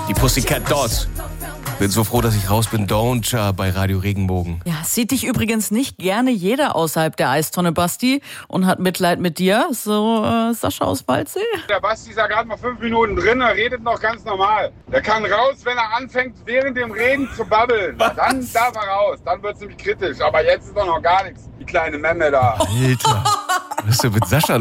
Die Pussycat Dolls. Bin so froh, dass ich raus bin. Don't bei Radio Regenbogen. Ja, sieht dich übrigens nicht gerne jeder außerhalb der Eistonne, Basti, und hat Mitleid mit dir. So, Sascha aus Waldsee. Der Basti ist ja gerade mal 5 Minuten drin, er redet noch ganz normal. Der kann raus, wenn er anfängt, während dem Reden zu babbeln. Was? Dann darf er raus, dann wird es nämlich kritisch. Aber jetzt ist doch noch gar nichts, die kleine Memme da. Alter, was ist denn mit Sascha